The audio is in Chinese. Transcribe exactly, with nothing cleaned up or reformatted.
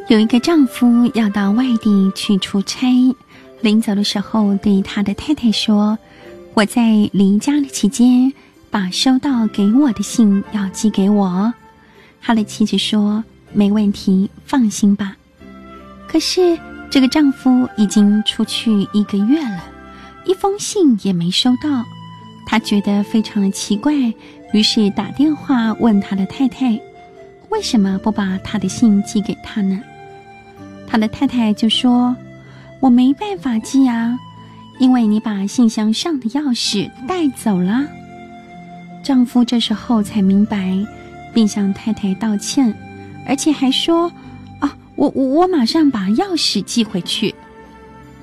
有一个丈夫要到外地去出差，临走的时候对他的太太说，我在离家的期间把收到给我的信要寄给我。他的妻子说，没问题，放心吧。可是这个丈夫已经出去一个月了，一封信也没收到，他觉得非常的奇怪，于是打电话问他的太太，为什么不把他的信寄给他呢？他的太太就说，我没办法寄啊，因为你把信箱上的钥匙带走了。丈夫这时候才明白，并向太太道歉，而且还说，啊，我我我马上把钥匙寄回去。